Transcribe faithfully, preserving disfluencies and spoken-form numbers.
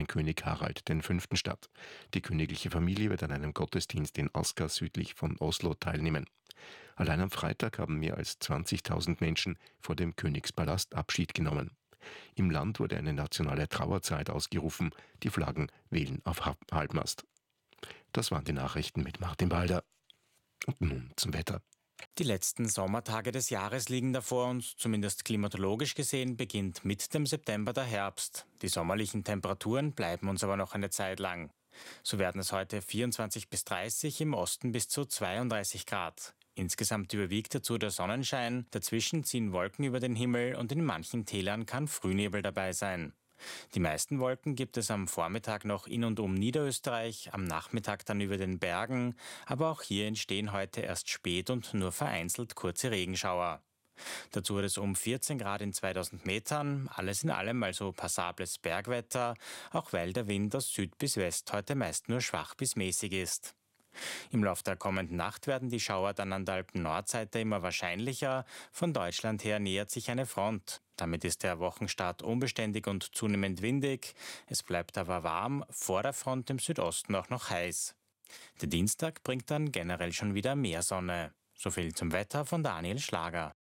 König Harald der Fünfte statt. Die königliche Familie wird an einem Gottesdienst in Asker südlich von Oslo teilnehmen. Allein am Freitag haben mehr als zwanzigtausend Menschen vor dem Königspalast Abschied genommen. Im Land wurde eine nationale Trauerzeit ausgerufen. Die Flaggen wehlen auf Halbmast. Das waren die Nachrichten mit Martin Balder. Und nun zum Wetter. Die letzten Sommertage des Jahres liegen davor uns. Zumindest klimatologisch gesehen beginnt mit dem September der Herbst. Die sommerlichen Temperaturen bleiben uns aber noch eine Zeit lang. So werden es heute vierundzwanzig bis dreißig, im Osten bis zu zweiunddreißig Grad. Insgesamt überwiegt dazu der Sonnenschein, dazwischen ziehen Wolken über den Himmel und in manchen Tälern kann Frühnebel dabei sein. Die meisten Wolken gibt es am Vormittag noch in und um Niederösterreich, am Nachmittag dann über den Bergen, aber auch hier entstehen heute erst spät und nur vereinzelt kurze Regenschauer. Dazu wird es um vierzehn Grad in zweitausend Metern, alles in allem also passables Bergwetter, auch weil der Wind aus Süd bis West heute meist nur schwach bis mäßig ist. Im Laufe der kommenden Nacht werden die Schauer dann an der Alpen-Nordseite immer wahrscheinlicher. Von Deutschland her nähert sich eine Front. Damit ist der Wochenstart unbeständig und zunehmend windig. Es bleibt aber warm, vor der Front im Südosten auch noch heiß. Der Dienstag bringt dann generell schon wieder mehr Sonne. So viel zum Wetter von Daniel Schlager.